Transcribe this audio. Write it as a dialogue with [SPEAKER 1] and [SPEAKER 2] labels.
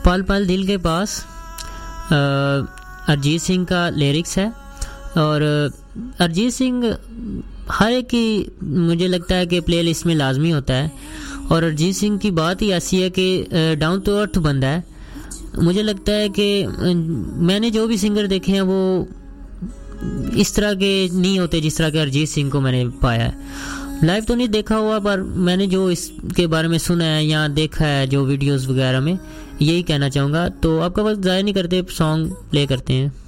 [SPEAKER 1] पल पल दिल के पास अरिजीत सिंह का लिरिक्स है। और अरिजीत सिंह हर एक की मुझे लगता है कि प्लेलिस्ट में लाजमी होता है। और अरिजीत सिंह की बात ही ऐसी है कि डाउन टू अर्थ बंदा है। मुझे लगता है कि मैंने जो भी सिंगर देखे हैं वो इस तरह के नहीं होते जिस तरह के अरिजीत सिंह को मैंने पाया है। लाइव तो नहीं देखा हुआ, पर मैंने जो इसके बारे में सुना है या देखा है जो वीडियोस वगैरह में, यही कहना चाहूँगा। तो आपका वक्त ज़ाया नहीं करते, सॉन्ग प्ले करते हैं।